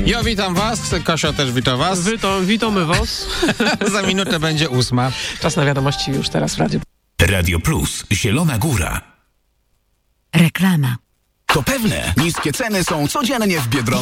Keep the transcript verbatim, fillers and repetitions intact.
Ja witam was, Kasia też wita was. Witam, witamy was. Za minutę będzie ósma. Czas na wiadomości już teraz w Radiu. Radio Plus, Zielona Góra. Reklama. To pewne, niskie ceny są codziennie w Biedronce.